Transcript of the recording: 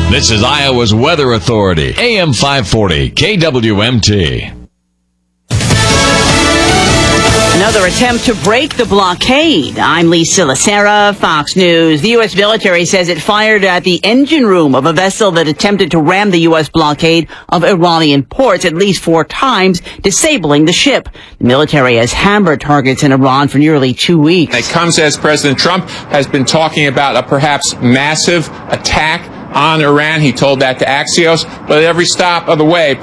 This is Iowa's Weather Authority, AM 540, KWMT. Another attempt to break the blockade. I'm Lisa Lacera, Fox News. The U.S. military says it fired at the engine room of a vessel that attempted to ram the U.S. blockade of Iranian ports at least 4 times, disabling the ship. The military has hammered targets in Iran for nearly 2 weeks. It comes as President Trump has been talking about a perhaps massive attack on Iran. He told that to Axios, but at every stop of the way,